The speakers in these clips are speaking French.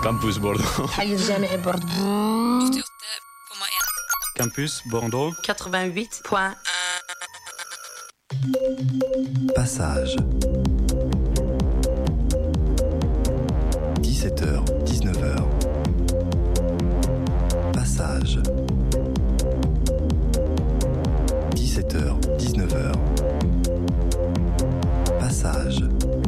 Campus Bordeaux. Campus Bordeaux 88.1. Passage. 17h, 19h. Passage. 17h, 19h. Passage.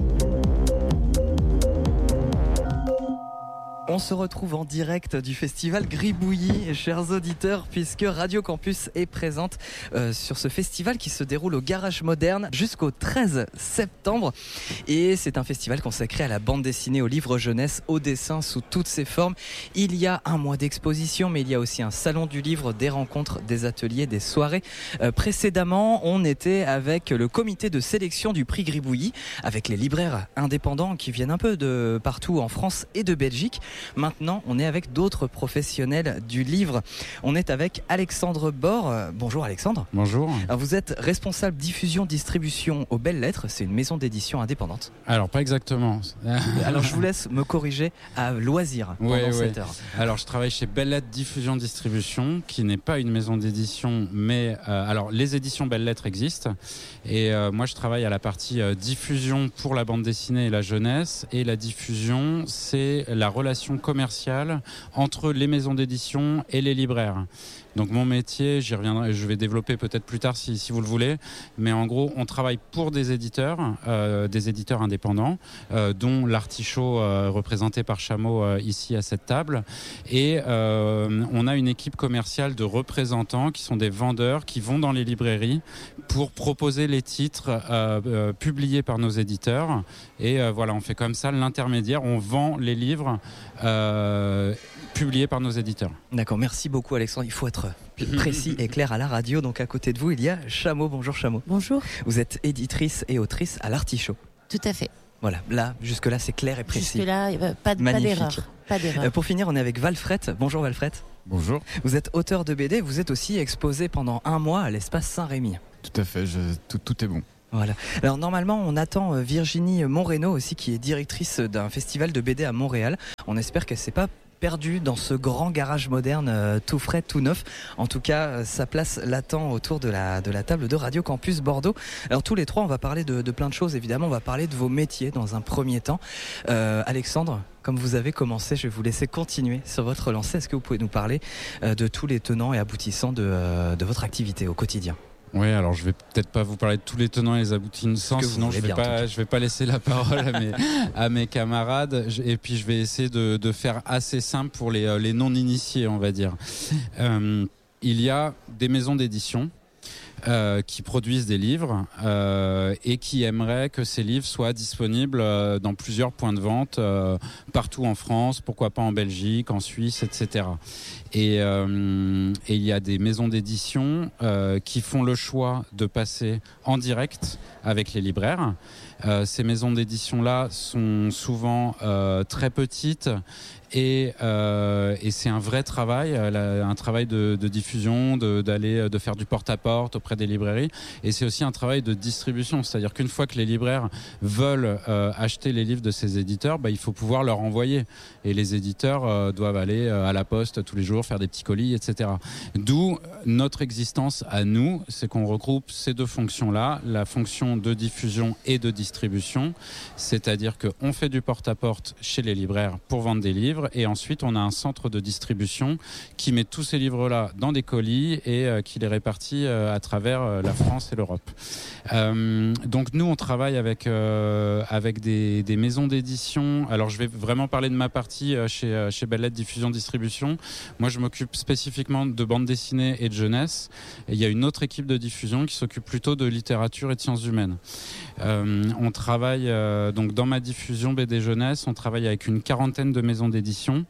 On se retrouve en direct du festival Gribouillis, chers auditeurs, puisque Radio Campus est présente sur ce festival qui se déroule au Garage Moderne jusqu'au 13 septembre. Et c'est un festival consacré à la bande dessinée, au livre jeunesse, au dessin sous toutes ses formes. Il y a un mois d'exposition, mais il y a aussi un salon du livre, des rencontres, des ateliers, des soirées. Précédemment, on était avec le comité de sélection du prix Gribouillis, avec les libraires indépendants qui viennent un peu de partout en France et de Belgique. Maintenant, on est avec d'autres professionnels du livre. On est avec Alexandre Bord. Bonjour Alexandre. Bonjour. Alors, vous êtes responsable diffusion-distribution aux Belles Lettres. C'est une maison d'édition indépendante. Alors, pas exactement. Alors, je vous laisse me corriger à loisir pendant cette heure. Alors, je travaille chez Belles Lettres Diffusion-Distribution, qui n'est pas une maison d'édition, mais alors les éditions Belles Lettres existent. Et moi, je travaille à la partie diffusion pour la bande dessinée et la jeunesse. Et la diffusion, c'est la relation commerciale entre les maisons d'édition et les libraires. Donc mon métier, j'y reviendrai, je vais développer peut-être plus tard si vous le voulez, mais en gros on travaille pour des éditeurs indépendants, dont l'Artichaut représenté par Chameau ici à cette table, et on a une équipe commerciale de représentants qui sont des vendeurs qui vont dans les librairies pour proposer les titres publiés par nos éditeurs, et voilà, on fait comme ça l'intermédiaire, on vend les livres publiés par nos éditeurs. D'accord, merci beaucoup Alexandre, il faut être précis et clair à la radio. Donc à côté de vous il y a Chameau. Bonjour Chameau. Bonjour. Vous êtes éditrice et autrice à l'Artichaut. Tout à fait. Voilà, là, jusque-là c'est clair et précis. Jusque-là, pas d'erreur. Pas d'erreur. Pour finir, on est avec Valfrette. Bonjour Valfrette. Bonjour. Vous êtes auteur de BD, vous êtes aussi exposé pendant un mois à l'espace Saint-Rémy. Tout à fait, tout est bon. Voilà. Alors normalement on attend Virginie Monreno aussi, qui est directrice d'un festival de BD à Montréal. On espère qu'elle s'est pas perdue dans ce grand garage moderne tout frais, tout neuf. En tout cas, sa place l'attend autour de la table de Radio Campus Bordeaux. Alors tous les trois, on va parler de plein de choses. Évidemment, on va parler de vos métiers dans un premier temps. Alexandre, comme vous avez commencé, je vais vous laisser continuer sur votre lancée. Est-ce que vous pouvez nous parler de tous les tenants et aboutissants de votre activité au quotidien ? Oui, alors je vais peut-être pas vous parler de tous les tenants et les aboutissants, sinon je vais pas laisser la parole à mes camarades, et puis je vais essayer de faire assez simple pour les non-initiés, on va dire. Il y a des maisons d'édition qui produisent des livres et qui aimeraient que ces livres soient disponibles dans plusieurs points de vente partout en France, pourquoi pas en Belgique, en Suisse, etc. Et il y a des maisons d'édition qui font le choix de passer en direct avec les libraires. Ces maisons d'édition-là sont souvent très petites et c'est un vrai travail, un travail de diffusion, de faire du porte-à-porte auprès des librairies, et c'est aussi un travail de distribution, c'est-à-dire qu'une fois que les libraires veulent acheter les livres de ces éditeurs, il faut pouvoir leur envoyer, et les éditeurs doivent aller à la poste tous les jours, faire des petits colis, etc. D'où notre existence à nous, c'est qu'on regroupe ces deux fonctions-là, la fonction de diffusion et de distribution, c'est-à-dire qu'on fait du porte-à-porte chez les libraires pour vendre des livres, et ensuite on a un centre de distribution qui met tous ces livres-là dans des colis et qui les répartit à travers la France et l'Europe. Donc nous on travaille avec des maisons d'édition. Alors je vais vraiment parler de ma partie chez Belles Lettres Diffusion Distribution. Moi je m'occupe spécifiquement de bande dessinée et de jeunesse, et il y a une autre équipe de diffusion qui s'occupe plutôt de littérature et de sciences humaines. On travaille donc dans ma diffusion BD jeunesse, on travaille avec une quarantaine de maisons d'édition,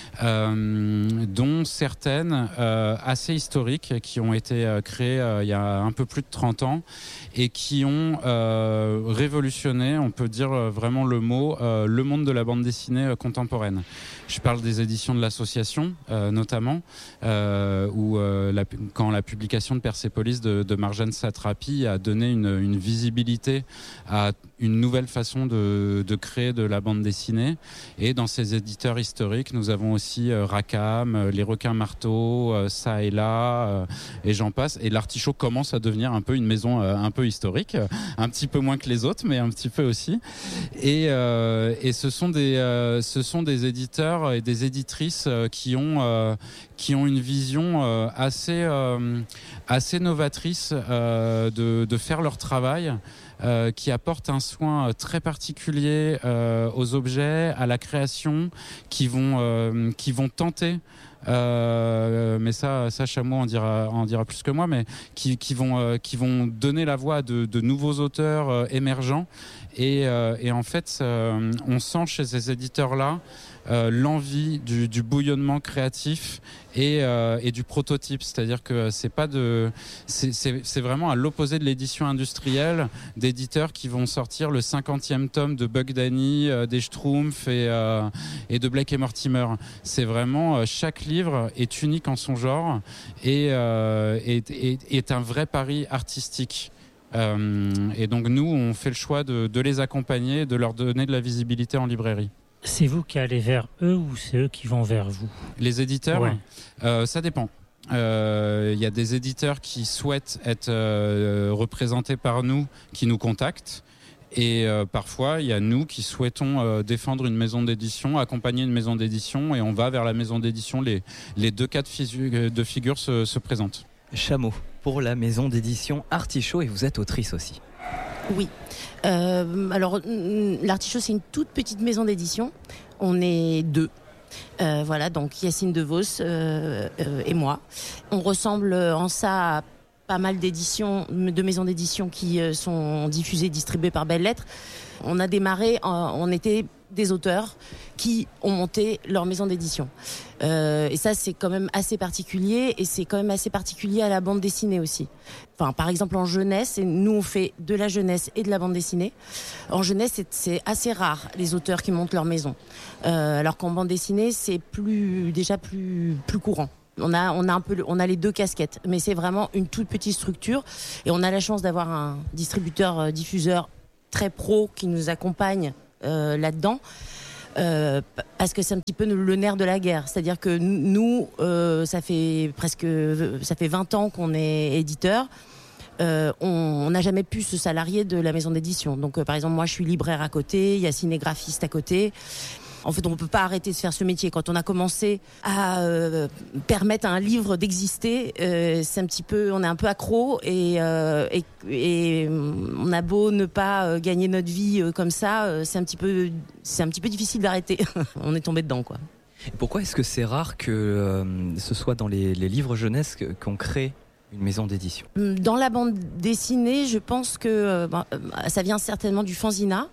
dont certaines assez historiques qui ont été créées il y a un peu plus de 30 ans et qui ont révolutionné, on peut dire vraiment le mot, le monde de la bande dessinée contemporaine. Je parle des éditions de l'association notamment, où quand la publication de Persépolis de Marjane Satrapi a donné une visibilité à une nouvelle façon de créer de la bande dessinée. Et dans ces éditeurs historiques, nous avons aussi Rackham, Les Requins Marteaux, Ça et Là, et j'en passe. Et l'Artichaut commence à devenir un peu une maison un peu historique, un petit peu moins que les autres, mais un petit peu aussi. Et ce sont des éditeurs et des éditrices qui ont une vision assez novatrice de faire leur travail, qui apportent un soin très particulier aux objets, à la création, qui vont tenter. Mais ça Chameau en dira plus que moi, mais qui vont donner la voix à de nouveaux auteurs émergents. Et en fait, on sent chez ces éditeurs-là l'envie du bouillonnement créatif et du prototype, c'est-à-dire que c'est vraiment à l'opposé de l'édition industrielle d'éditeurs qui vont sortir le 50e tome de Buck Danny, des Schtroumpfs et de Blake et Mortimer. C'est vraiment chaque livre est unique en son genre et est un vrai pari artistique. Et donc nous, on fait le choix de les accompagner, de leur donner de la visibilité en librairie. C'est vous qui allez vers eux ou c'est eux qui vont vers vous ? Les éditeurs, ouais. Ça dépend. Il y a des éditeurs qui souhaitent être représentés par nous, qui nous contactent. Et parfois, il y a nous qui souhaitons défendre une maison d'édition, accompagner une maison d'édition, et on va vers la maison d'édition. Les deux cas de figure se présentent. Chameau, pour la maison d'édition Artichaut, et vous êtes autrice aussi. Oui. Alors, l'Artichaut, c'est une toute petite maison d'édition. On est 2. Voilà, donc Yacine DeVos et moi. On ressemble en ça à pas mal de maisons d'édition qui sont diffusées, distribuées par Belles Lettres. On a démarré, on était des auteurs qui ont monté leur maison d'édition. Et ça, c'est quand même assez particulier, et c'est quand même assez particulier à la bande dessinée aussi. Enfin, par exemple, en jeunesse, nous, on fait de la jeunesse et de la bande dessinée. En jeunesse, c'est assez rare, les auteurs qui montent leur maison. Alors qu'en bande dessinée, c'est plus courant. On a les deux casquettes, mais c'est vraiment une toute petite structure, et on a la chance d'avoir un distributeur, diffuseur très pro qui nous accompagne là-dedans, parce que c'est un petit peu le nerf de la guerre. C'est-à-dire que nous, ça fait 20 ans qu'on est éditeur. On n'a jamais pu se salarier de la maison d'édition. Donc, par exemple, moi, je suis libraire à côté, Yacine est graphiste à côté. En fait, on ne peut pas arrêter de faire ce métier. Quand on a commencé à permettre à un livre d'exister, on est un peu accro, et on a beau ne pas gagner notre vie comme ça, c'est un petit peu difficile d'arrêter. On est tombé dedans, quoi. Pourquoi est-ce que c'est rare que ce soit dans les livres jeunesse qu'on crée une maison d'édition ? Dans la bande dessinée, je pense que ça vient certainement du fanzina.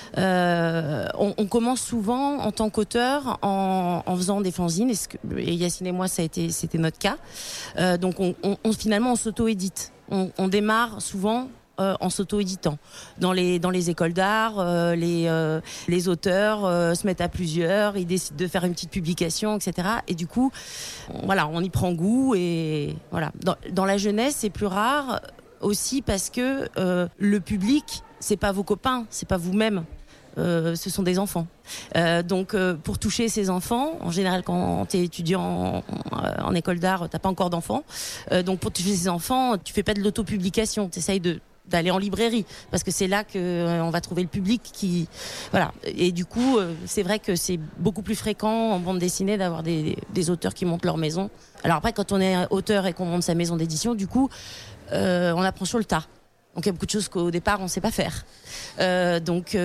On commence souvent en tant qu'auteur en faisant des fanzines, et Yacine et moi c'était notre cas. Donc finalement on s'auto-édite. On démarre souvent en s'auto-éditant. Dans les écoles d'art, les auteurs se mettent à plusieurs, ils décident de faire une petite publication, etc. Et du coup, voilà, on y prend goût, et voilà. Dans la jeunesse, c'est plus rare aussi parce que le public, c'est pas vos copains, c'est pas vous-même. Ce sont des enfants. Donc, pour toucher ces enfants, en général, quand tu es étudiant en école d'art, t'as pas encore d'enfants. Donc, pour toucher ces enfants, tu fais pas de l'autopublication. Tu essayes d'aller en librairie, parce que c'est là qu'on va trouver le public qui... Voilà. Et du coup, c'est vrai que c'est beaucoup plus fréquent en bande dessinée d'avoir des auteurs qui montent leur maison. Alors après, quand on est auteur et qu'on monte sa maison d'édition, du coup, on apprend sur le tas. Donc il y a beaucoup de choses qu'au départ on ne sait pas faire. Donc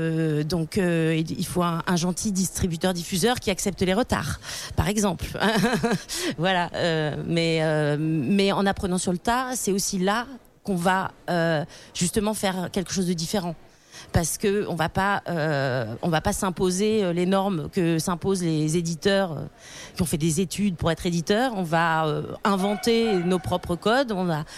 il faut un gentil distributeur-diffuseur qui accepte les retards, par exemple. Voilà. Mais en apprenant sur le tas, c'est aussi là qu'on va justement faire quelque chose de différent. Parce que on va pas s'imposer les normes que s'imposent les éditeurs qui ont fait des études pour être éditeurs. On va inventer nos propres codes, on va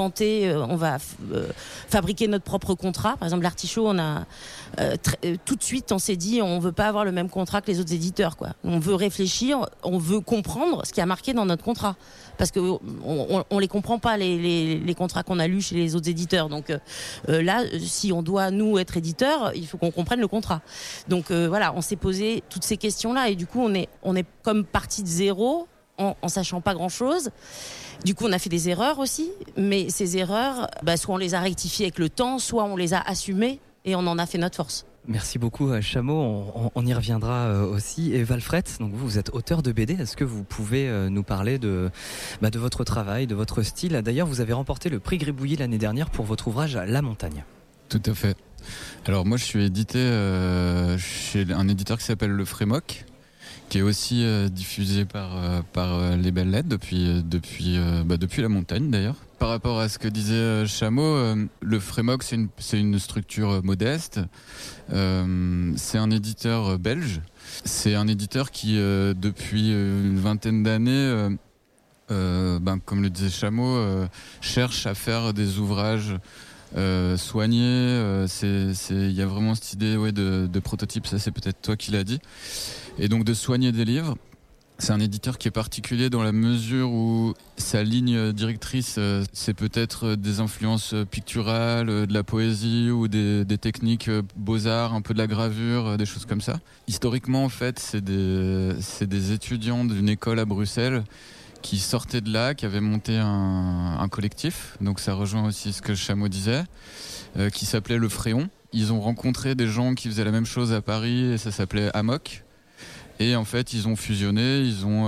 fabriquer notre propre contrat. Par exemple, l'Artichaut, on a tout de suite on s'est dit on veut pas avoir le même contrat que les autres éditeurs, quoi. On veut réfléchir, on veut comprendre ce qui a marqué dans notre contrat, parce que on les comprend pas les contrats qu'on a lus chez les autres éditeurs. Donc là, si on doit nous être être éditeur, il faut qu'on comprenne le contrat. Donc voilà, on s'est posé toutes ces questions-là et du coup, on est comme parti de zéro en sachant pas grand-chose. Du coup, on a fait des erreurs aussi, mais ces erreurs, soit on les a rectifiées avec le temps, soit on les a assumées et on en a fait notre force. Merci beaucoup Chameau, on y reviendra aussi. Et Valfret, donc vous êtes auteur de BD, est-ce que vous pouvez nous parler de votre travail, de votre style? D'ailleurs, vous avez remporté le prix Gribouillis l'année dernière pour votre ouvrage La Montagne. Tout à fait. Alors moi je suis édité chez un éditeur qui s'appelle Le Frémoc, qui est aussi diffusé par Les Belles Lettres depuis La Montagne d'ailleurs. Par rapport à ce que disait Chameau, le Frémoc c'est une structure modeste. C'est un éditeur belge. C'est un éditeur qui depuis une vingtaine d'années, comme le disait Chameau, cherche à faire des ouvrages soignés. Il y a vraiment cette idée de prototype. Ça c'est peut-être toi qui l'as dit. Et donc de soigner des livres. C'est un éditeur qui est particulier dans la mesure où sa ligne directrice, c'est peut-être des influences picturales, de la poésie ou des techniques beaux-arts, un peu de la gravure, des choses comme ça. Historiquement, en fait, c'est des étudiants d'une école à Bruxelles qui sortaient de là, qui avaient monté un collectif. Donc ça rejoint aussi ce que Chameau disait, qui s'appelait Le Fréon. Ils ont rencontré des gens qui faisaient la même chose à Paris et ça s'appelait Amok. Et en fait, ils ont fusionné,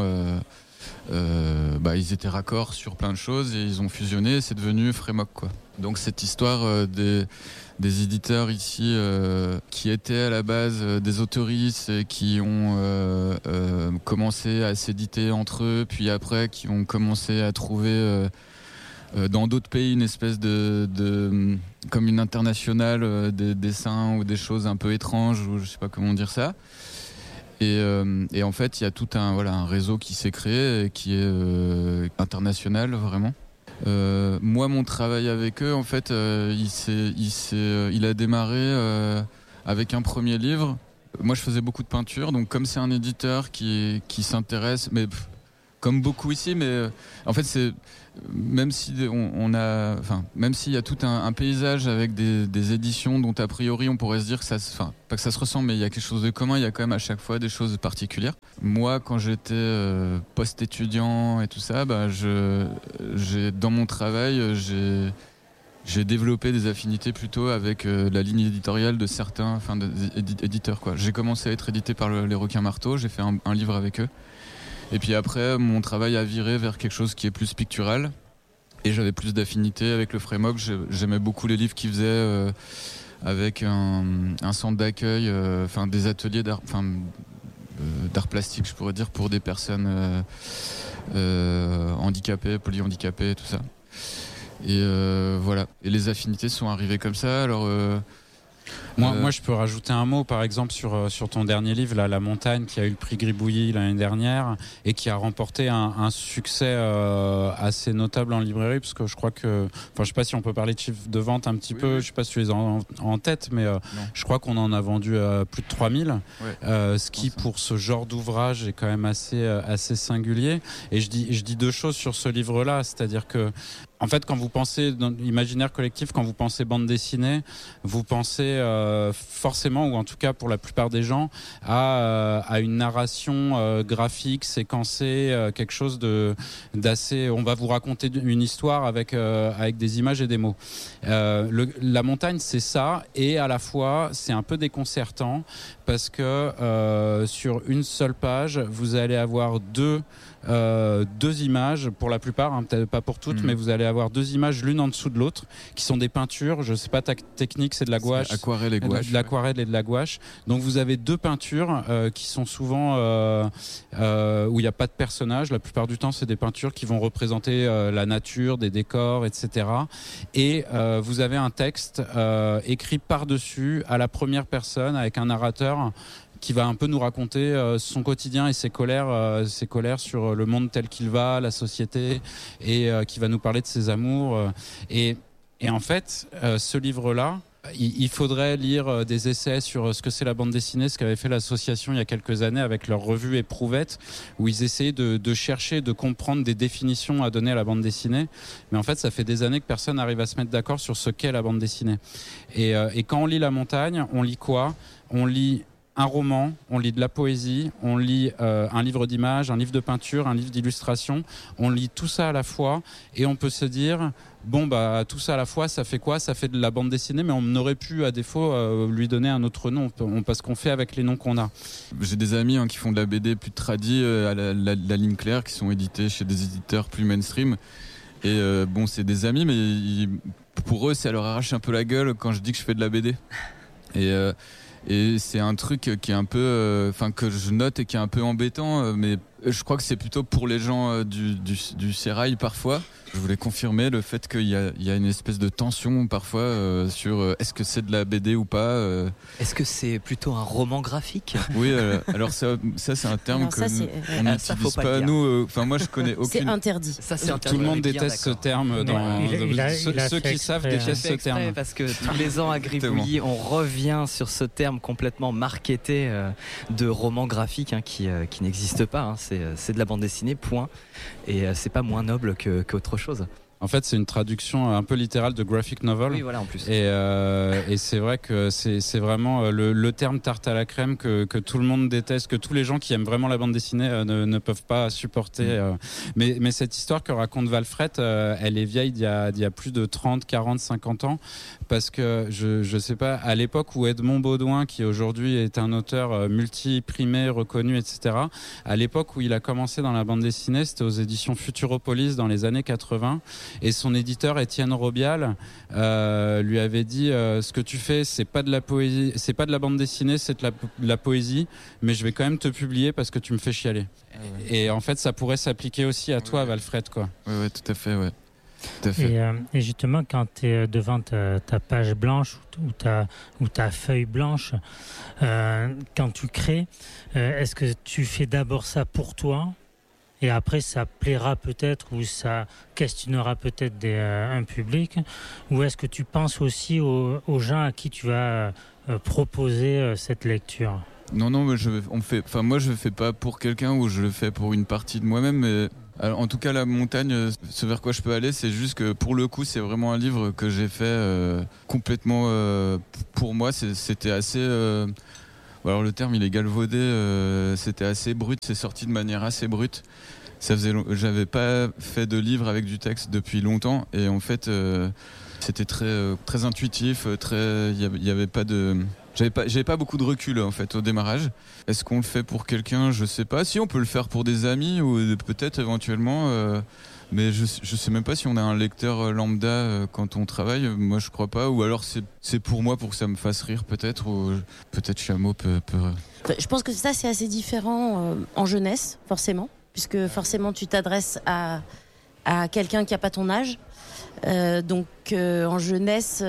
ils étaient raccords sur plein de choses et ils ont fusionné et c'est devenu Frémoc, quoi. Donc cette histoire des éditeurs ici qui étaient à la base des autoristes et qui ont commencé à s'éditer entre eux, puis après qui ont commencé à trouver dans d'autres pays une espèce de comme une internationale des dessins ou des choses un peu étranges, ou je sais pas comment dire ça. Et en fait, il y a tout un réseau qui s'est créé et qui est international vraiment. Moi, mon travail avec eux, en fait, il a démarré avec un premier livre. Moi, je faisais beaucoup de peinture, donc comme c'est un éditeur qui s'intéresse, mais comme beaucoup ici, mais en fait, c'est même si même s'il y a tout un paysage avec des éditions dont a priori on pourrait se dire que pas que ça se ressemble, mais il y a quelque chose de commun. Il y a quand même à chaque fois des choses particulières. Moi, quand j'étais post-étudiant et tout ça, dans mon travail, j'ai développé des affinités plutôt avec la ligne éditoriale de certains, éditeurs, quoi. J'ai commencé à être édité par les Requins Marteaux. J'ai fait un livre avec eux. Et puis après, mon travail a viré vers quelque chose qui est plus pictural. Et j'avais plus d'affinité avec le Frémoc. J'aimais beaucoup les livres qu'ils faisaient avec un centre d'accueil, des ateliers d'art plastique, je pourrais dire, pour des personnes handicapées, polyhandicapées, tout ça. Et voilà. Et les affinités sont arrivées comme ça. Alors... Moi, je peux rajouter un mot, par exemple, sur ton dernier livre, là, La Montagne, qui a eu le prix Gribouillis l'année dernière et qui a remporté un succès assez notable en librairie, parce que je crois que, je sais pas si on peut parler de chiffres de vente un petit peu, oui. Je sais pas si tu les as en tête, mais je crois qu'on en a vendu plus de 3000, ce qui, pour ce genre d'ouvrage, est quand même assez singulier. Et je dis deux choses sur ce livre-là, c'est-à-dire que, en fait, quand vous pensez dans l'imaginaire collectif, quand vous pensez bande dessinée, vous pensez forcément, ou en tout cas pour la plupart des gens, à une narration graphique, séquencée, quelque chose d'assez... On va vous raconter une histoire avec des images et des mots. La Montagne, c'est ça, et à la fois, c'est un peu déconcertant, parce que sur une seule page, vous allez avoir deux images, pour la plupart, peut-être pas pour toutes, mais vous allez avoir deux images l'une en dessous de l'autre, qui sont des peintures. Je sais pas, ta technique, c'est de la gouache, aquarelle et gouache, de l'aquarelle et de la gouache. Donc vous avez deux peintures qui sont souvent où il n'y a pas de personnage. La plupart du temps, c'est des peintures qui vont représenter la nature, des décors, etc. Et vous avez un texte écrit par-dessus à la première personne avec un narrateur qui va un peu nous raconter son quotidien et ses colères sur le monde tel qu'il va, la société, et qui va nous parler de ses amours. Et en fait, ce livre-là, il faudrait lire des essais sur ce que c'est la bande dessinée, ce qu'avait fait l'association il y a quelques années avec leur revue Éprouvette, où ils essayaient de chercher, de comprendre des définitions à donner à la bande dessinée. Mais en fait, ça fait des années que personne n'arrive à se mettre d'accord sur ce qu'est la bande dessinée. Et quand on lit La Montagne, on lit quoi ? On lit un roman, on lit de la poésie, on lit un livre d'images, un livre de peinture, un livre d'illustration. On lit tout ça à la fois et on peut se dire... Bon, tout ça à la fois, ça fait quoi ? Ça fait de la bande dessinée, mais on aurait pu, à défaut, lui donner un autre nom, parce qu'on fait avec les noms qu'on a. J'ai des amis qui font de la BD plus tradie, à la ligne claire, qui sont édités chez des éditeurs plus mainstream. Et c'est des amis, mais pour eux, ça leur arrache un peu la gueule quand je dis que je fais de la BD. Et c'est un truc qui est un peu, que je note et qui est un peu embêtant, mais je crois que c'est plutôt pour les gens du sérail parfois. Je voulais confirmer le fait qu'il y a une espèce de tension parfois sur est-ce que c'est de la BD ou pas. Est-ce que c'est plutôt un roman graphique ? Oui, alors ça c'est un terme que on n'utilise pas nous. Moi je connais aucune. C'est interdit. Ça c'est interdit. Tout le monde déteste ce terme. Ceux qui savent détestent ce terme. Parce que tous les ans à Gribouillis, on revient sur ce terme complètement marketé de roman graphique qui n'existe pas. C'est de la bande dessinée, point. Et c'est pas moins noble qu'autre chose. En fait, c'est une traduction un peu littérale de graphic novel. Oui, voilà, en plus. Et c'est vrai que c'est vraiment le terme tarte à la crème que tout le monde déteste, que tous les gens qui aiment vraiment la bande dessinée ne peuvent pas supporter. Mais cette histoire que raconte Walfret, elle est vieille d'il y a plus de 30, 40, 50 ans. Parce que je sais pas, à l'époque où Edmond Baudouin, qui aujourd'hui est un auteur multi-primé, reconnu, etc., à l'époque où il a commencé dans la bande dessinée, c'était aux éditions Futuropolis dans les années 80. Et son éditeur Étienne Robial lui avait dit ce que tu fais, c'est pas de la poésie, c'est pas de la bande dessinée, c'est de la poésie, mais je vais quand même te publier parce que tu me fais chialer. Et en fait, ça pourrait s'appliquer aussi à toi, Walfret, quoi. Ouais, tout à fait, ouais. Et justement, quand tu es devant ta page blanche ou ta feuille blanche, quand tu crées, est-ce que tu fais d'abord ça pour toi ? Et après, ça plaira peut-être ou ça questionnera peut-être un public. Ou est-ce que tu penses aussi aux gens à qui tu vas proposer cette lecture ? Non, moi je le fais pas pour quelqu'un ou je le fais pour une partie de moi-même. Mais en tout cas, La Montagne, ce vers quoi je peux aller, c'est juste que pour le coup, c'est vraiment un livre que j'ai fait complètement pour moi. C'était assez... alors le terme il est galvaudé, c'était assez brut, c'est sorti de manière assez brute. J'avais pas fait de livre avec du texte depuis longtemps et en fait c'était très intuitif, j'avais pas beaucoup de recul en fait au démarrage. Est-ce qu'on le fait pour quelqu'un ? Je sais pas. Si on peut le faire pour des amis ou peut-être éventuellement. Mais je sais même pas si on a un lecteur lambda quand on travaille. Moi, je crois pas. Ou alors c'est pour moi, pour que ça me fasse rire peut-être. Ou peut-être Chameau peut... Je pense que ça, c'est assez différent en jeunesse, forcément. Puisque forcément, tu t'adresses à quelqu'un qui n'a pas ton âge. Donc en jeunesse...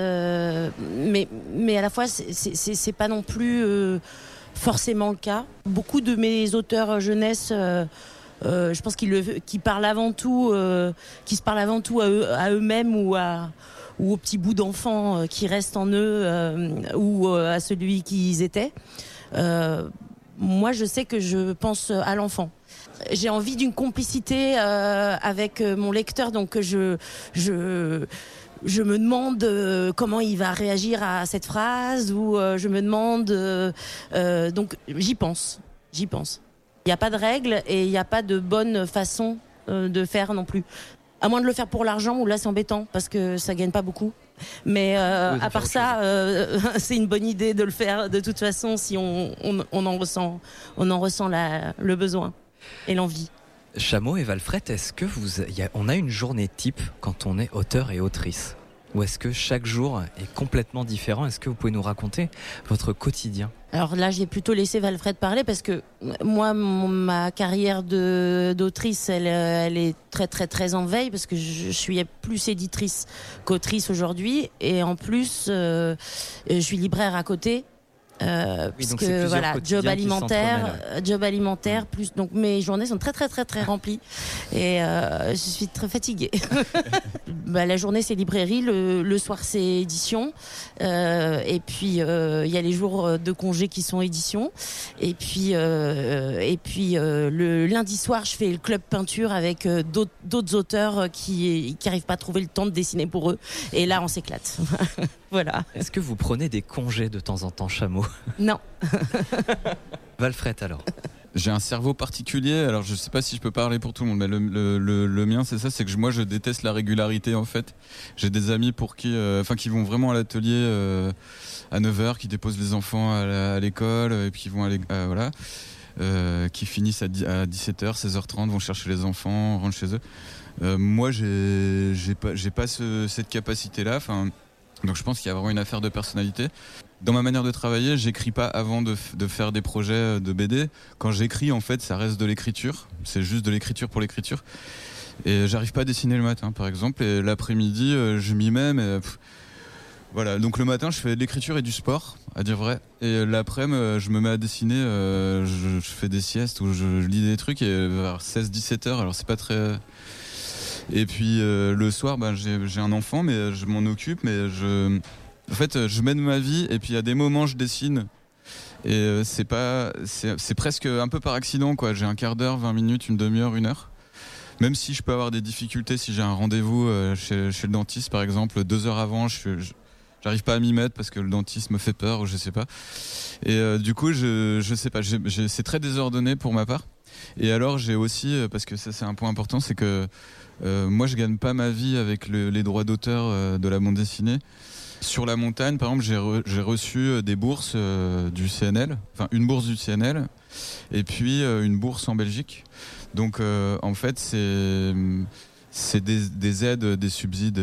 mais à la fois, c'est pas non plus forcément le cas. Beaucoup de mes auteurs jeunesse... je pense qu'ils parlent avant tout, qu'ils se parlent avant tout à eux-mêmes ou au petit bout d'enfant qui reste en eux ou à celui qu'ils étaient. Moi, je sais que je pense à l'enfant. J'ai envie d'une complicité avec mon lecteur, donc je me demande comment il va réagir à cette phrase ou je me demande... donc j'y pense. Il n'y a pas de règle et il n'y a pas de bonne façon de faire non plus. À moins de le faire pour l'argent, où là c'est embêtant parce que ça ne gagne pas beaucoup. Mais à part ça, c'est une bonne idée de le faire de toute façon si on en ressent le besoin et l'envie. Chameau et Walfret, est-ce que on a une journée type quand on est auteur et autrice ? Ou est-ce que chaque jour est complètement différent ? Est-ce que vous pouvez nous raconter votre quotidien ? Alors là, j'ai plutôt laissé Walfret parler parce que moi, ma carrière d'autrice, elle est très très très en veille parce que je suis plus éditrice qu'autrice aujourd'hui et en plus, je suis libraire à côté. puisque job alimentaire, plus donc mes journées sont très très très très remplies et je suis très fatiguée. La journée c'est librairie, le soir c'est édition, et puis il y a les jours de congé qui sont édition, et puis le lundi soir je fais le club peinture avec d'autres auteurs qui n'arrivent pas à trouver le temps de dessiner pour eux, et là on s'éclate. Voilà. Est-ce que vous prenez des congés de temps en temps, Chameau ? Non. Valfred, alors ? J'ai un cerveau particulier, alors je sais pas si je peux parler pour tout le monde, mais le mien c'est ça, c'est que moi je déteste la régularité en fait. J'ai des amis pour qui vont vraiment à l'atelier à 9h, qui déposent les enfants à l'école, et puis qui vont qui finissent à 17h, 16h30, vont chercher les enfants, rentrent chez eux. Moi j'ai pas cette capacité-là, donc je pense qu'il y a vraiment une affaire de personnalité. Dans ma manière de travailler, j'écris pas avant de faire des projets de BD. Quand j'écris, en fait, ça reste de l'écriture. C'est juste de l'écriture pour l'écriture. Et j'arrive pas à dessiner le matin, par exemple. Et l'après-midi, je m'y mets, mais voilà. Donc le matin, je fais de l'écriture et du sport, à dire vrai. Et l'après-midi, je me mets à dessiner. Je fais des siestes où je lis des trucs. Et vers 16-17 heures, alors c'est pas très... Et puis le soir, j'ai un enfant, mais je m'en occupe, mais en fait, je mène ma vie, et puis il y a des moments je dessine, et c'est presque un peu par accident, quoi. J'ai un quart d'heure, 20 minutes, une demi-heure, 1 heure. Même si je peux avoir des difficultés, si j'ai un rendez-vous chez le dentiste, par exemple, 2 heures avant, j'arrive pas à m'y mettre parce que le dentiste me fait peur, ou je sais pas. Et du coup, je sais pas, c'est très désordonné pour ma part. Et alors, j'ai aussi, parce que ça c'est un point important, c'est que moi je gagne pas ma vie avec les droits d'auteur de la bande dessinée. Sur la montagne, par exemple, j'ai reçu des bourses du CNL, enfin une bourse du CNL, et puis une bourse en Belgique. Donc en fait, c'est des aides, des subsides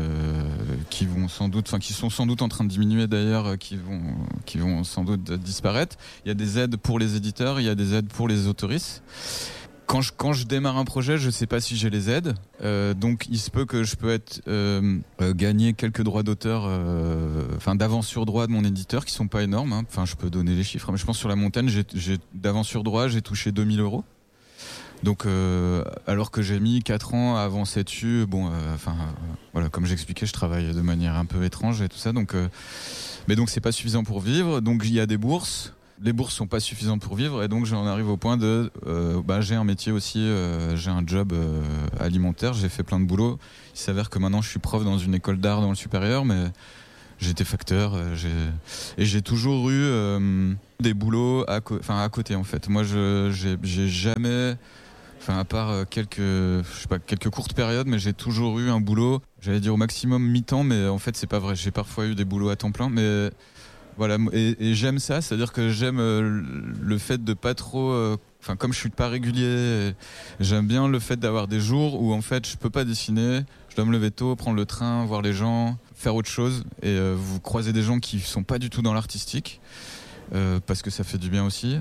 qui sont sans doute en train de diminuer d'ailleurs, qui vont sans doute disparaître. Il y a des aides pour les éditeurs, il y a des aides pour les autoristes. Quand je démarre un projet, je sais pas si j'ai les aides, donc il se peut que je peux gagner quelques droits d'auteur, d'avance sur droit de mon éditeur qui sont pas énormes. Enfin, je peux donner les chiffres, mais je pense sur la montagne, j'ai d'avance sur droit, j'ai touché 2 000 €. Donc, alors que j'ai mis 4 ans à avancer dessus, voilà, comme j'expliquais, je travaille de manière un peu étrange et tout ça, mais donc c'est pas suffisant pour vivre. Donc il y a des bourses. Les bourses sont pas suffisantes pour vivre, et donc j'en arrive au point de j'ai un métier aussi, j'ai un job alimentaire, j'ai fait plein de boulot. Il s'avère que maintenant je suis prof dans une école d'art dans le supérieur, mais j'étais facteur, j'ai toujours eu des boulots à côté en fait. Moi j'ai jamais, à part quelques courtes périodes, mais j'ai toujours eu un boulot, j'allais dire au maximum mi-temps, mais en fait c'est pas vrai, j'ai parfois eu des boulots à temps plein, mais voilà, et j'aime ça, c'est-à-dire que j'aime le fait de pas trop, comme je suis pas régulier, j'aime bien le fait d'avoir des jours où en fait je peux pas dessiner, je dois me lever tôt, prendre le train, voir les gens, faire autre chose, et vous croisez des gens qui sont pas du tout dans l'artistique, parce que ça fait du bien aussi,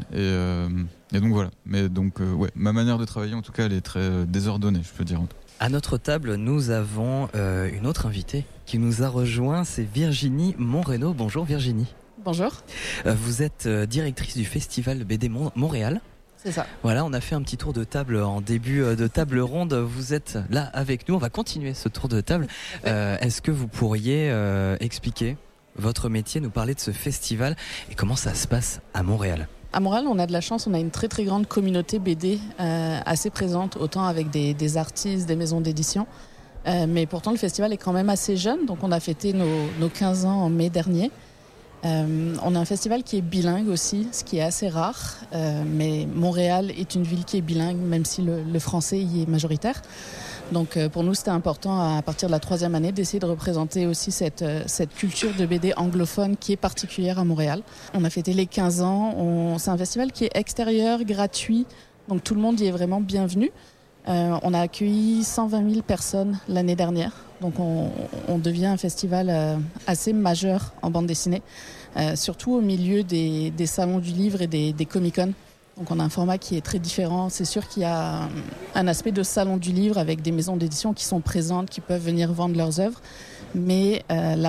et donc voilà. Mais donc ma manière de travailler en tout cas, elle est très désordonnée, je peux dire. À notre table, nous avons une autre invitée qui nous a rejoint, c'est Virginie Monreno. Bonjour Virginie. Bonjour. Vous êtes directrice du festival BD Montréal. C'est ça. Voilà, on a fait un petit tour de table en début de table ronde. Vous êtes là avec nous, on va continuer ce tour de table. Est-ce que vous pourriez expliquer votre métier, nous parler de ce festival et comment ça se passe à Montréal ? À Montréal, on a de la chance, on a une très très grande communauté BD assez présente, autant avec des artistes, des maisons d'édition. Mais pourtant, le festival est quand même assez jeune, donc on a fêté nos 15 ans en mai dernier. On a un festival qui est bilingue aussi, ce qui est assez rare, mais Montréal est une ville qui est bilingue, même si le français y est majoritaire. Donc pour nous, c'était important à partir de la 3e année d'essayer de représenter aussi cette culture de BD anglophone qui est particulière à Montréal. On a fêté les 15 ans, c'est un festival qui est extérieur, gratuit, donc tout le monde y est vraiment bienvenu. On a accueilli 120 000 personnes l'année dernière, donc on devient un festival assez majeur en bande dessinée, surtout au milieu des salons du livre et des Comic-Con. Donc on a un format qui est très différent. C'est sûr qu'il y a un aspect de salon du livre avec des maisons d'édition qui sont présentes, qui peuvent venir vendre leurs œuvres. mais la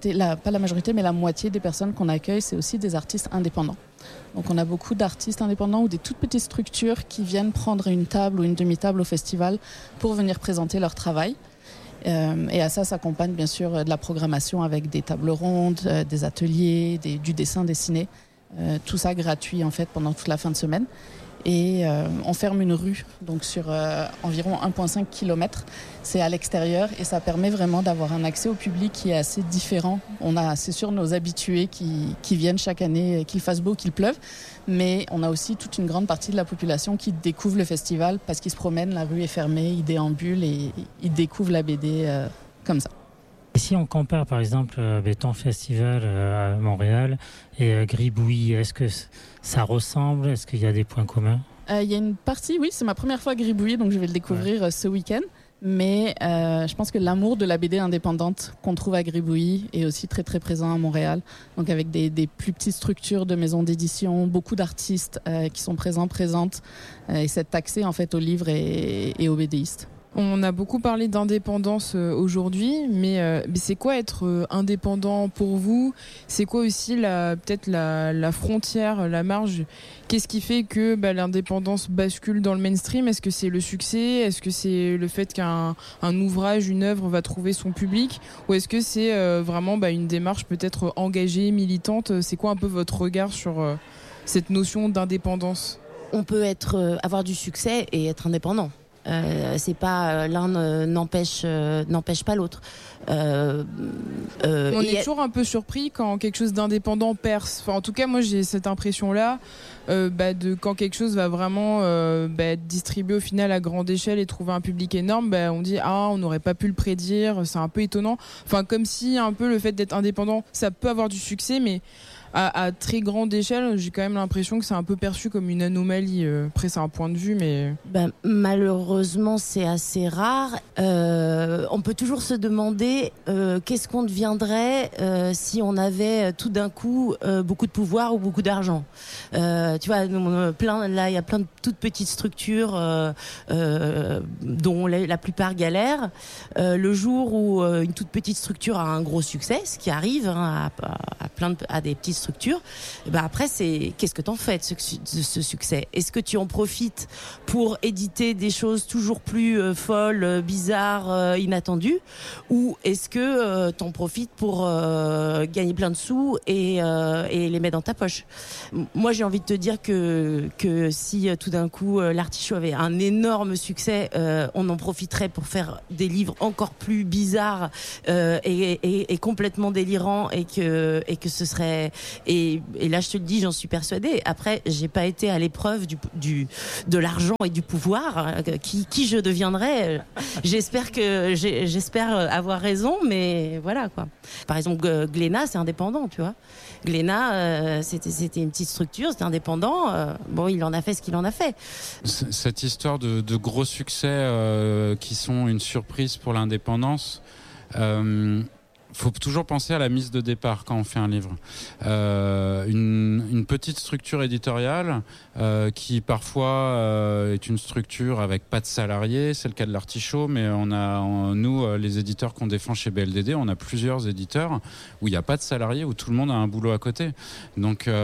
moitié des personnes qu'on accueille, c'est aussi des artistes indépendants. Donc on a beaucoup d'artistes indépendants ou des toutes petites structures qui viennent prendre une table ou une demi-table au festival pour venir présenter leur travail. Et à ça s'accompagne bien sûr de la programmation avec des tables rondes, des ateliers, du dessin dessiné. Tout ça gratuit en fait pendant toute la fin de semaine. Et on ferme une rue donc sur environ 1,5 km. C'est à l'extérieur et ça permet vraiment d'avoir un accès au public qui est assez différent. On a, c'est sûr, nos habitués qui viennent chaque année, qu'il fasse beau, qu'il pleuve, mais on a aussi toute une grande partie de la population qui découvre le festival parce qu'ils se promènent, la rue est fermée, ils déambulent et ils découvrent la BD comme ça. Et si on compare par exemple ton festival à Montréal et Gribouillis, est-ce que ça ressemble? Est-ce qu'il y a des points communs? Il y a une partie, oui, c'est ma première fois à Gribouillis, donc je vais le découvrir ce week-end. Mais je pense que l'amour de la BD indépendante qu'on trouve à Gribouillis est aussi très très présent à Montréal. Donc avec des plus petites structures de maisons d'édition, beaucoup d'artistes qui sont présentes et cet accès en fait aux livres et aux BDistes. On a beaucoup parlé d'indépendance aujourd'hui, mais c'est quoi être indépendant pour vous? C'est quoi aussi peut-être la frontière, la marge? Qu'est-ce qui fait que l'indépendance bascule dans le mainstream? Est-ce que c'est le succès? Est-ce que c'est le fait qu'un ouvrage, une œuvre va trouver son public? Ou est-ce que c'est vraiment une démarche peut-être engagée, militante? C'est quoi un peu votre regard sur cette notion d'indépendance? On peut avoir du succès et être indépendant. C'est pas l'un n'empêche pas l'autre. On est toujours un peu surpris quand quelque chose d'indépendant perce. Enfin, en tout cas, moi j'ai cette impression-là de quand quelque chose va vraiment être distribué au final à grande échelle et trouver un public énorme. On dit on n'aurait pas pu le prédire. C'est un peu étonnant. Enfin, comme si un peu le fait d'être indépendant, ça peut avoir du succès, mais à très grande échelle, j'ai quand même l'impression que c'est un peu perçu comme une anomalie. Après, c'est un point de vue, mais... malheureusement, c'est assez rare. On peut toujours se demander qu'est-ce qu'on deviendrait si on avait tout d'un coup beaucoup de pouvoir ou beaucoup d'argent. Tu vois, là, il y a plein de toutes petites structures dont la plupart galèrent. Le jour où une toute petite structure a un gros succès, ce qui arrive à des petites structures, après c'est qu'est-ce que t'en fais de ce succès? Est-ce que tu en profites pour éditer des choses toujours plus folles, bizarres, inattendues, ou est-ce que t'en profites pour gagner plein de sous et les mettre dans ta poche? Moi j'ai envie de te dire que si tout d'un coup l'Artichaut avait un énorme succès, on en profiterait pour faire des livres encore plus bizarres et complètement délirants et que ce serait et là je te le dis, j'en suis persuadée. Après, j'ai pas été à l'épreuve de l'argent et du pouvoir. Qui je deviendrais? J'espère avoir raison, mais voilà quoi. Par exemple, Glénat, c'est indépendant, tu vois. Glénat, c'était une petite structure, c'était indépendant. Il en a fait ce qu'il en a fait. Cette histoire de gros succès qui sont une surprise pour l'indépendance. Faut toujours penser à la mise de départ quand on fait un livre. Une petite structure éditoriale qui parfois est une structure avec pas de salariés, c'est le cas de l'Artichaut, mais nous, les éditeurs qu'on défend chez BLDD, on a plusieurs éditeurs où il n'y a pas de salariés, où tout le monde a un boulot à côté. Donc il y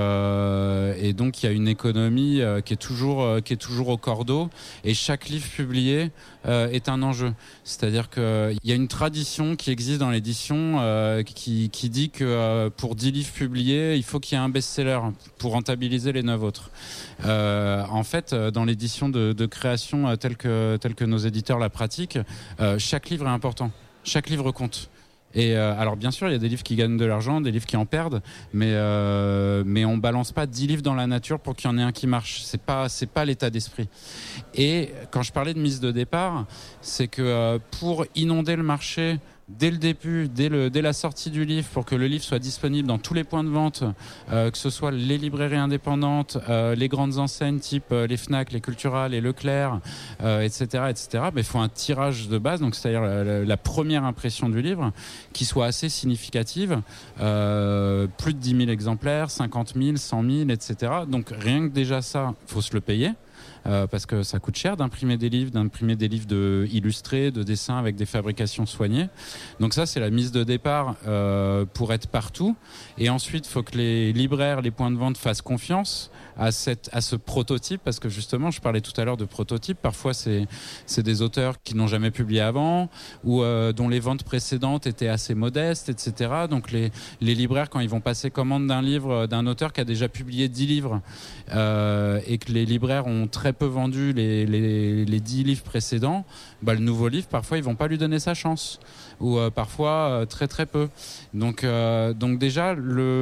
a une économie qui est toujours au cordeau, et chaque livre publié est un enjeu. C'est-à-dire qu'il y a une tradition qui existe dans l'édition qui dit que pour 10 livres publiés, il faut qu'il y ait un best-seller pour rentabiliser les 9 autres. En fait, dans l'édition de création telle que nos éditeurs la pratiquent, chaque livre est important. Chaque livre compte. Et alors bien sûr, il y a des livres qui gagnent de l'argent, des livres qui en perdent, mais on balance pas 10 livres dans la nature pour qu'il y en ait un qui marche. C'est pas l'état d'esprit. Et quand je parlais de mise de départ, c'est que pour inonder le marché dès le début, dès la sortie du livre, pour que le livre soit disponible dans tous les points de vente, que ce soit les librairies indépendantes, les grandes enseignes type les Fnac, les Cultura, les Leclerc, etc. Il faut un tirage de base, donc c'est-à-dire la première impression du livre, qui soit assez significative, plus de 10 000 exemplaires, 50 000, 100 000, etc. Donc rien que déjà ça, faut se le payer. parce que ça coûte cher d'imprimer des livres illustrés, de dessins avec des fabrications soignées. Donc ça, c'est la mise de départ pour être partout. Et ensuite, il faut que les libraires, les points de vente fassent confiance à ce prototype, parce que justement, je parlais tout à l'heure de prototype. Parfois, c'est des auteurs qui n'ont jamais publié avant ou dont les ventes précédentes étaient assez modestes, etc. Donc les libraires, quand ils vont passer commande d'un livre d'un auteur qui a déjà publié 10 livres et que les libraires ont très peu vendu les 10 livres précédents, le nouveau livre, parfois, ils vont pas lui donner sa chance, ou parfois très très peu. Donc déjà,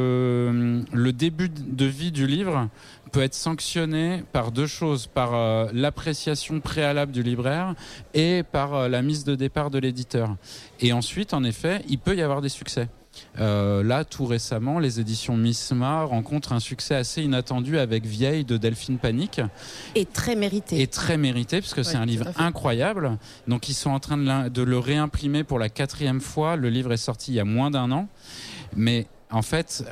le début de vie du livre peut être sanctionné par deux choses, par l'appréciation préalable du libraire et par la mise de départ de l'éditeur. Et ensuite, en effet, il peut y avoir des succès. Là, tout récemment, les éditions Misma rencontrent un succès assez inattendu avec Vieille de Delphine Panique. Et très mérité. Parce que c'est un livre incroyable. Donc, ils sont en train de le réimprimer pour la 4e fois. Le livre est sorti il y a moins d'1 an. Mais en fait,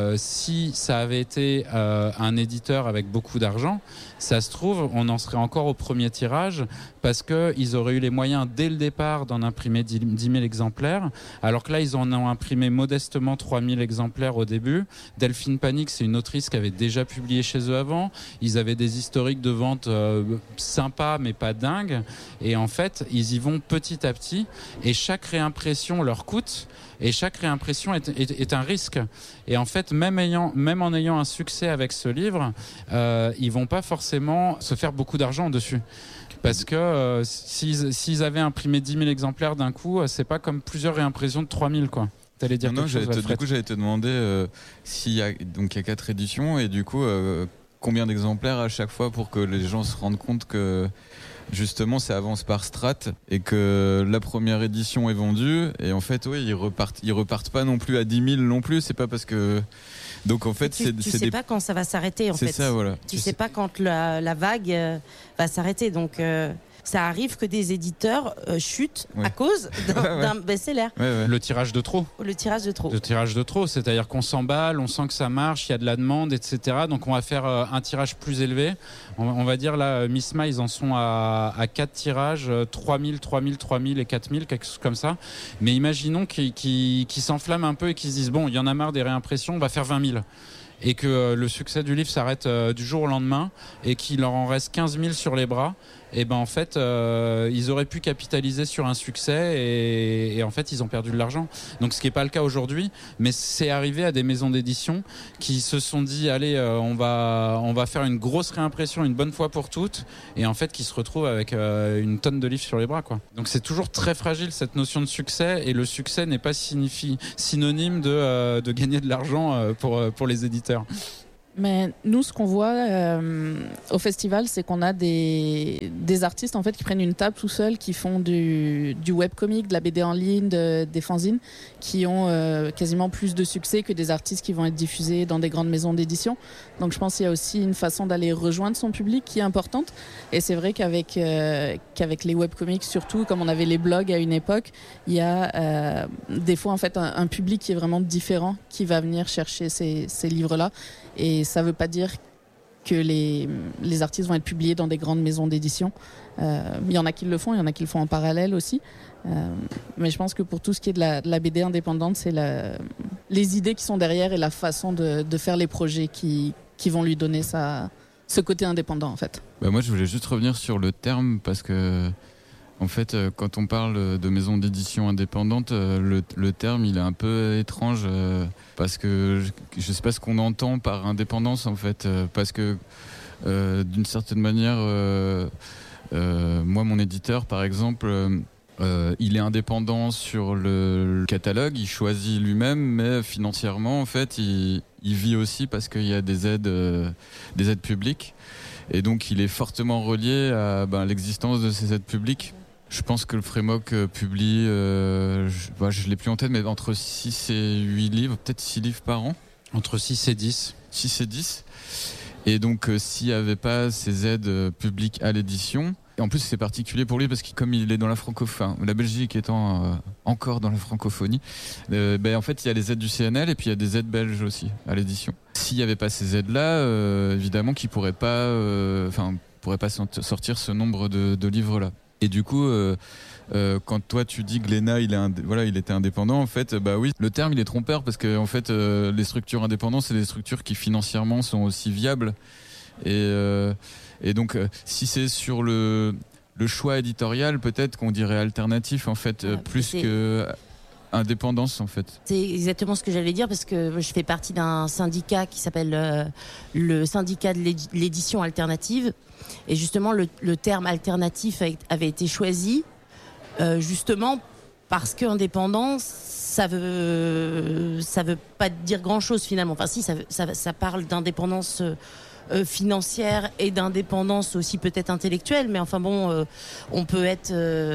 si ça avait été un éditeur avec beaucoup d'argent, ça se trouve, on en serait encore au premier tirage, parce qu'ils auraient eu les moyens dès le départ d'en imprimer 10 000 exemplaires, alors que là, ils en ont imprimé modestement 3 000 exemplaires au début. Delphine Panique, c'est une autrice qui avait déjà publié chez eux avant. Ils avaient des historiques de vente sympas, mais pas dingues. Et en fait, ils y vont petit à petit, et chaque réimpression leur coûte. Et chaque réimpression est un risque. Et en fait, même en ayant un succès avec ce livre, ils vont pas forcément se faire beaucoup d'argent dessus. Parce que s'ils avaient imprimé 10 000 exemplaires d'un coup, c'est pas comme plusieurs réimpressions de 3 000, quoi. T'allais dire quelque chose, du coup, j'allais te demander s'il y a 4 éditions, et du coup, combien d'exemplaires à chaque fois pour que les gens se rendent compte que justement ça avance par strate et que la première édition est vendue, et en fait ils repartent pas non plus à 10 000 non plus. C'est pas parce que, donc en fait tu sais pas quand ça va s'arrêter, en fait. C'est ça, voilà. Tu sais pas quand la vague va s'arrêter, donc ça arrive que des éditeurs chutent à cause d'un best-seller. Le tirage de trop. Le tirage de trop. Le tirage de trop, c'est-à-dire qu'on s'emballe, on sent que ça marche, il y a de la demande, etc. Donc on va faire un tirage plus élevé. On va dire là, Misma, ils en sont à 4 tirages, 3 000, 3 000, 3 000 et 4 000, quelque chose comme ça. Mais imaginons qu'ils s'enflamment un peu et qu'ils se disent, bon, il y en a marre des réimpressions, on va faire 20 000. Et que le succès du livre s'arrête du jour au lendemain et qu'il leur en reste 15 000 sur les bras. Et ben en fait, ils auraient pu capitaliser sur un succès et en fait, ils ont perdu de l'argent. Donc ce qui n'est pas le cas aujourd'hui, mais c'est arrivé à des maisons d'édition qui se sont dit, allez, on va faire une grosse réimpression une bonne fois pour toutes, et en fait, qui se retrouvent avec une tonne de livres sur les bras, quoi. Donc c'est toujours très fragile, cette notion de succès, et le succès n'est pas synonyme de gagner de l'argent pour les éditeurs. Mais nous, ce qu'on voit au festival, c'est qu'on a des artistes en fait qui prennent une table tout seuls, qui font du webcomic, de la BD en ligne, des fanzines, qui ont quasiment plus de succès que des artistes qui vont être diffusés dans des grandes maisons d'édition. Donc je pense qu'il y a aussi une façon d'aller rejoindre son public qui est importante. Et c'est vrai qu'avec les webcomics, surtout comme on avait les blogs à une époque, il y a des fois en fait un public qui est vraiment différent, qui va venir chercher ces livres-là. Et ça ne veut pas dire que les artistes vont être publiés dans des grandes maisons d'édition. Il y en a qui le font, il y en a qui le font en parallèle aussi. Mais je pense que pour tout ce qui est de la BD indépendante, c'est les idées qui sont derrière et la façon de faire les projets qui vont lui donner ce côté indépendant, en fait. Moi, je voulais juste revenir sur le terme, parce que en fait, quand on parle de maison d'édition indépendante, le terme, il est un peu étrange, parce que je sais pas ce qu'on entend par indépendance, en fait, parce que d'une certaine manière, moi, mon éditeur, par exemple, il est indépendant sur le catalogue, il choisit lui-même, mais financièrement, en fait, il vit aussi parce qu'il y a des aides publiques, et donc il est fortement relié à l'existence de ces aides publiques. Je pense que le Frémoc publie, je l'ai plus en tête, mais entre 6 et 8 livres, peut-être 6 livres par an. Entre 6 et 10. 6 et 10. Et donc, s'il n'y avait pas ces aides publiques à l'édition, et en plus c'est particulier pour lui parce que comme il est dans la francophonie, la Belgique étant encore dans la francophonie, en fait il y a les aides du CNL et puis il y a des aides belges aussi à l'édition. S'il n'y avait pas ces aides-là, évidemment qu'il pourrait pas... pourrait pas sortir ce nombre de livres-là. Et du coup, quand toi tu dis que Glénat il était indépendant, en fait, bah oui, le terme il est trompeur parce que en fait, les structures indépendantes, c'est des structures qui financièrement sont aussi viables. Et donc, si c'est sur le choix éditorial, peut-être qu'on dirait alternatif en fait, plus que indépendance en fait. C'est exactement ce que j'allais dire parce que je fais partie d'un syndicat qui s'appelle le syndicat de l'édition alternative et justement le terme alternatif avait été choisi justement parce que indépendant ça veut pas dire grand chose finalement. Enfin si ça parle d'indépendance financière et d'indépendance aussi peut-être intellectuelle, mais enfin bon, on peut être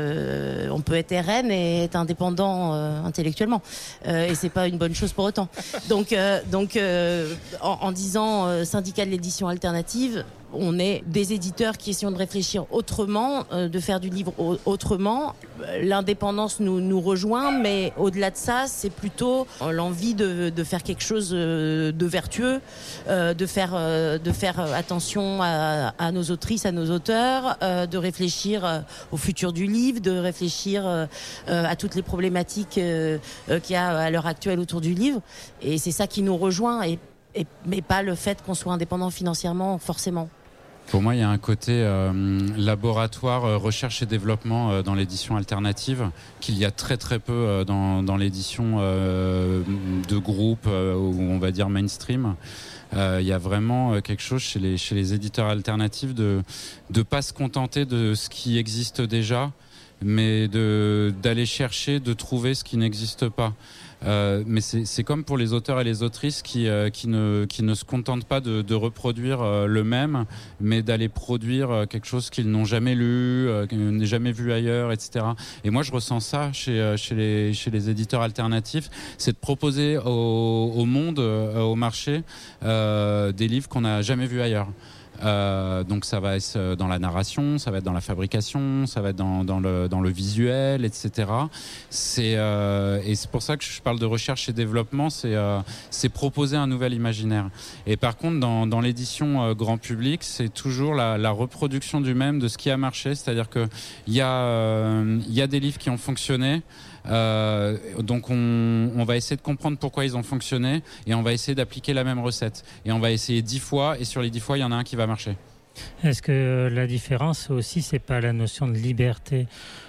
RN et être indépendant intellectuellement, et c'est pas une bonne chose pour autant. Donc en disant syndicat de l'édition alternative, on est des éditeurs qui essayons de réfléchir autrement, de faire du livre autrement. L'indépendance nous rejoint, mais au-delà de ça, c'est plutôt l'envie de faire quelque chose de vertueux, de faire attention à nos autrices, à nos auteurs, de réfléchir au futur du livre, de réfléchir à toutes les problématiques qu'il y a à l'heure actuelle autour du livre. Et c'est ça qui nous rejoint, mais pas le fait qu'on soit indépendant financièrement, forcément. Pour moi, il y a un côté laboratoire, recherche et développement dans l'édition alternative qu'il y a très très peu dans l'édition de groupe ou on va dire mainstream. Il y a vraiment quelque chose chez les éditeurs alternatifs de pas se contenter de ce qui existe déjà, mais d'aller chercher, de trouver ce qui n'existe pas. Mais c'est comme pour les auteurs et les autrices qui ne se contentent pas de reproduire le même, mais d'aller produire quelque chose qu'ils n'ont jamais lu, qu'ils n'ont jamais vu ailleurs, etc. Et moi, je ressens ça chez les éditeurs alternatifs, c'est de proposer au monde, au marché, des livres qu'on n'a jamais vus ailleurs. Donc ça va être dans la narration, ça va être dans la fabrication, ça va être dans le visuel, etc. Et c'est pour ça que je parle de recherche et développement, c'est proposer un nouvel imaginaire. Et par contre, dans l'édition grand public, c'est toujours la reproduction du même, de ce qui a marché, c'est-à-dire que il y a des livres qui ont fonctionné. Donc on va essayer de comprendre pourquoi ils ont fonctionné et on va essayer d'appliquer la même recette et on va essayer 10 fois et sur les 10 fois il y en a un qui va marcher. Est-ce que la différence aussi c'est pas la notion de liberté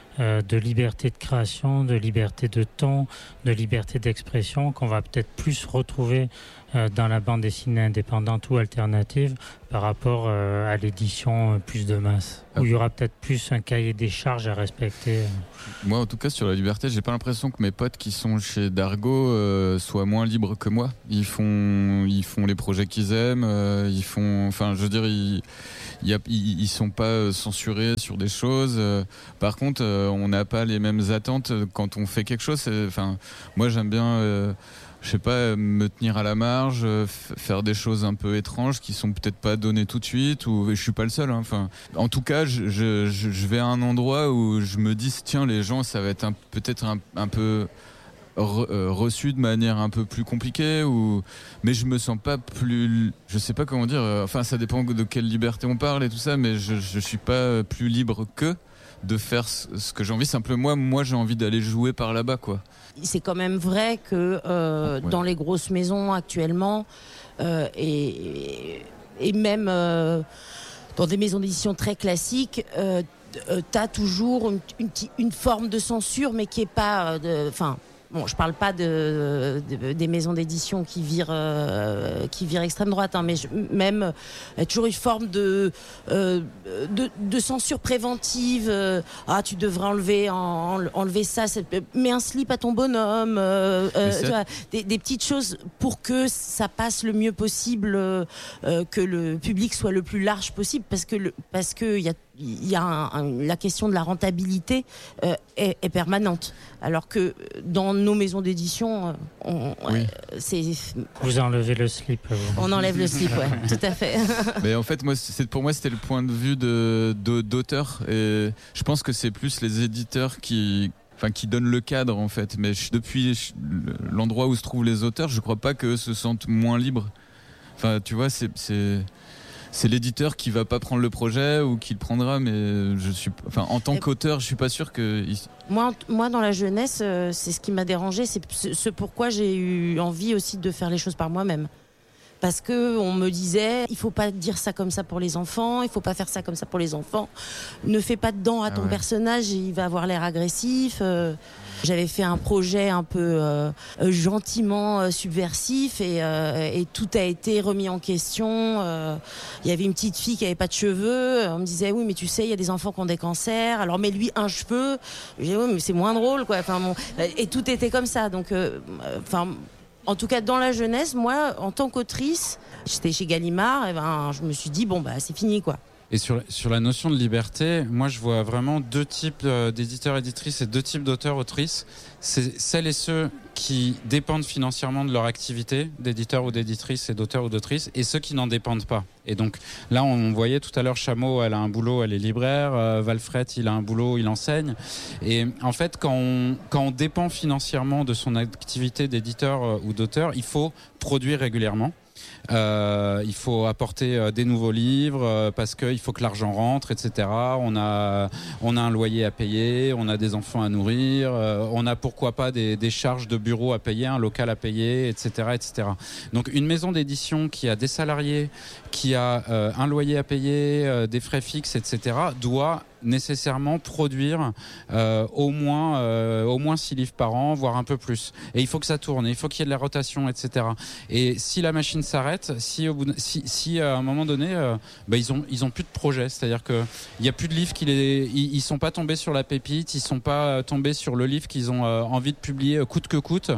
de création, de liberté de ton, de liberté d'expression qu'on va peut-être plus retrouver dans la bande dessinée indépendante ou alternative par rapport à l'édition plus de masse, où il y aura peut-être plus un cahier des charges à respecter. Moi, en tout cas, sur la liberté, j'ai pas l'impression que mes potes qui sont chez Dargaud soient moins libres que moi. Ils font les projets qu'ils aiment, enfin, je veux dire, ils sont pas censurés sur des choses. Par contre, on n'a pas les mêmes attentes quand on fait quelque chose. Enfin, moi, j'aime bien. Je sais pas, me tenir à la marge, faire des choses un peu étranges qui sont peut-être pas données tout de suite, ou je suis pas le seul. Hein. Enfin, en tout cas, je vais à un endroit où je me dis tiens, les gens, ça va être peut-être un peu reçu de manière un peu plus compliquée, mais je me sens pas plus, je sais pas comment dire. Enfin, ça dépend de quelle liberté on parle et tout ça, mais je suis pas plus libre de faire ce que j'ai envie. Simplement, moi j'ai envie d'aller jouer par là-bas, quoi. C'est quand même vrai que dans les grosses maisons actuellement et même dans des maisons d'édition très classiques, t'as toujours une forme de censure, mais qui est pas bon, je parle pas des maisons d'édition qui virent extrême droite, hein, mais même toujours une forme de censure préventive. Tu devrais enlever ça. Mets un slip à ton bonhomme. Tu vois, des petites choses pour que ça passe le mieux possible, que le public soit le plus large possible, parce que il y a la question de la rentabilité est permanente, alors que dans nos maisons d'édition, vous enlevez le slip. On enlève le slip, ouais, tout à fait. Mais en fait, pour moi, c'était le point de vue d'auteur, et je pense que c'est plus les éditeurs qui donnent le cadre, en fait. Mais depuis l'endroit où se trouvent les auteurs, je crois pas qu'eux se sentent moins libres. Enfin, tu vois, c'est l'éditeur qui va pas prendre le projet ou qui le prendra, mais en tant qu'auteur, je suis pas sûr que. Moi, dans la jeunesse, c'est ce qui m'a dérangé, c'est ce pourquoi j'ai eu envie aussi de faire les choses par moi-même. Parce que on me disait, il faut pas dire ça comme ça pour les enfants, il faut pas faire ça comme ça pour les enfants. Ne fais pas de dents à ton personnage, il va avoir l'air agressif. J'avais fait un projet un peu gentiment subversif et tout a été remis en question. Il y avait une petite fille qui avait pas de cheveux. On me disait oui, mais tu sais, il y a des enfants qui ont des cancers. Alors mets-lui un cheveu. Je disais oui, mais c'est moins drôle, quoi. Et tout était comme ça. Donc, en tout cas, dans la jeunesse, moi, en tant qu'autrice, j'étais chez Gallimard, je me suis dit, c'est fini, quoi. Et sur la notion de liberté, moi, je vois vraiment deux types d'éditeurs, éditrices et deux types d'auteurs, autrices. C'est celles et ceux qui dépendent financièrement de leur activité, d'éditeurs ou d'éditrices et d'auteurs ou d'autrices, et ceux qui n'en dépendent pas. Et donc, là, on voyait tout à l'heure, Chameau, elle a un boulot, elle est libraire, Valfret, il a un boulot, il enseigne. Et en fait, quand on dépend financièrement de son activité d'éditeur ou d'auteur, il faut produire régulièrement. Il faut apporter des nouveaux livres parce qu'il faut que l'argent rentre, etc. On a un loyer à payer, on a des enfants à nourrir, on a pourquoi pas des charges de bureau à payer, un local à payer, etc., etc. Donc une maison d'édition qui a des salariés, qui a un loyer à payer, des frais fixes, etc., doit nécessairement produire au moins 6 livres par an, voire un peu plus. Et il faut que ça tourne, il faut qu'il y ait de la rotation, etc. Et si la machine s'arrête, si à un moment donné, ils ont plus de projet, c'est-à-dire que il y a plus de livres ils sont pas tombés sur la pépite, ils sont pas tombés sur le livre qu'ils ont envie de publier coûte que coûte.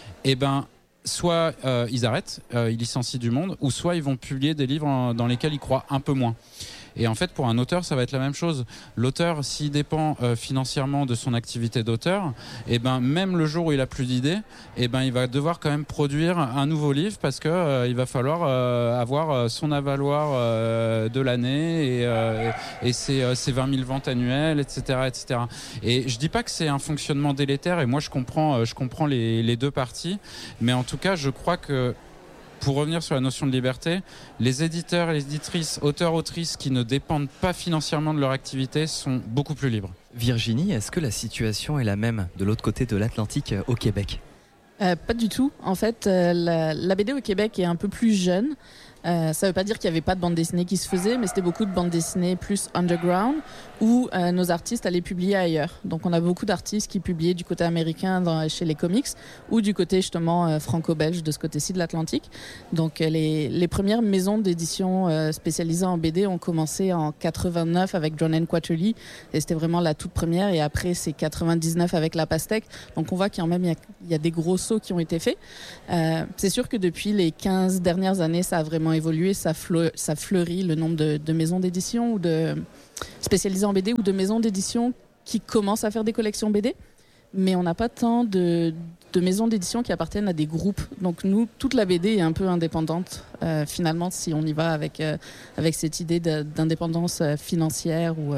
Soit ils arrêtent, ils licencient du monde, ou soit ils vont publier des livres dans lesquels ils croient un peu moins. Et en fait, pour un auteur, ça va être la même chose. L'auteur, s'il dépend financièrement de son activité d'auteur, même le jour où il a plus d'idées, il va devoir quand même produire un nouveau livre parce que il va falloir avoir son avaloir de l'année et ses 20 000 ventes annuelles, etc., etc. Et je dis pas que c'est un fonctionnement délétère. Et moi, je comprends les deux parties, mais en tout cas, je crois que pour revenir sur la notion de liberté, les éditeurs et les éditrices, auteurs, autrices qui ne dépendent pas financièrement de leur activité sont beaucoup plus libres. Virginie, est-ce que la situation est la même de l'autre côté de l'Atlantique au Québec ? Pas du tout. En fait, la BD au Québec est un peu plus jeune. Ça ne veut pas dire qu'il n'y avait pas de bande dessinée qui se faisait, mais c'était beaucoup de bandes dessinées plus underground où nos artistes allaient publier ailleurs. Donc on a beaucoup d'artistes qui publiaient du côté américain chez les comics ou du côté justement franco-belge de ce côté-ci de l'Atlantique. Donc les premières maisons d'édition spécialisées en BD ont commencé en 89 avec John N. Quatterly et c'était vraiment la toute première, et après c'est 99 avec La Pastèque. Donc on voit qu'il y a des gros sauts qui ont été faits. C'est sûr que depuis les 15 dernières années, ça a vraiment évolué, ça fleurit le nombre de maisons d'édition ou de spécialisées en BD ou de maisons d'édition qui commencent à faire des collections BD, mais on n'a pas tant de maisons d'édition qui appartiennent à des groupes. Donc nous, toute la BD est un peu indépendante finalement, si on y va avec cette idée d'indépendance financière ou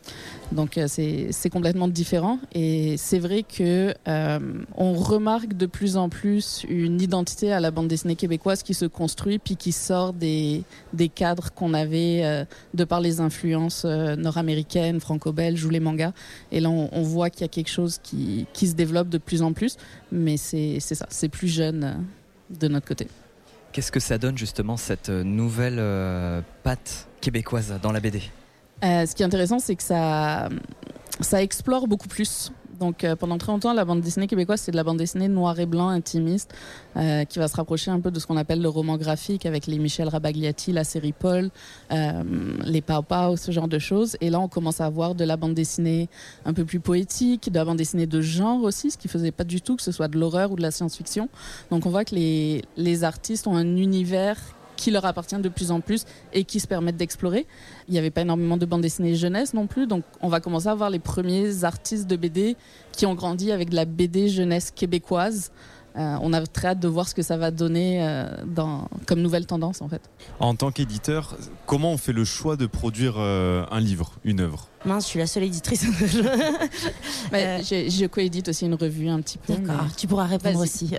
donc c'est complètement différent, et c'est vrai que on remarque de plus en plus une identité à la bande dessinée québécoise qui se construit puis qui sort des cadres qu'on avait de par les influences nord-américaines, franco-belges ou les mangas, et là on voit qu'il y a quelque chose qui se développe de plus en plus, mais c'est ça, c'est plus jeune de notre côté. Qu'est-ce que ça donne justement cette nouvelle patte québécoise dans la BD ? Ce qui est intéressant, c'est que ça explore beaucoup plus. Donc pendant très longtemps, la bande dessinée québécoise, c'est de la bande dessinée noir et blanc, intimiste, qui va se rapprocher un peu de ce qu'on appelle le roman graphique avec les Michel Rabagliati, la série Paul, les Pau Pau, ce genre de choses. Et là, on commence à avoir de la bande dessinée un peu plus poétique, de la bande dessinée de genre aussi, ce qui faisait pas du tout que ce soit de l'horreur ou de la science-fiction. Donc on voit que les artistes ont un univers qui leur appartient de plus en plus et qui se permettent d'explorer. Il n'y avait pas énormément de bandes dessinées jeunesse non plus, donc on va commencer à voir les premiers artistes de BD qui ont grandi avec de la BD jeunesse québécoise. On a très hâte de voir ce que ça va donner comme nouvelle tendance en fait. En tant qu'éditeur, comment on fait le choix de produire un livre, une œuvre ? Mince, je suis la seule éditrice. Je coédite aussi une revue un petit peu. D'accord, tu pourras répondre aussi.